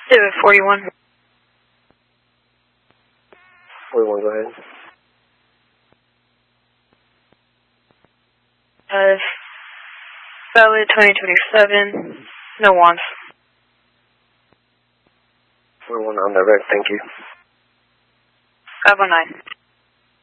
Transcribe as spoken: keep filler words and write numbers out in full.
Civic forty-one. forty-one, go ahead. Uh, valid twenty twenty-seven. No wants. forty-one on direct, thank you. five one nine.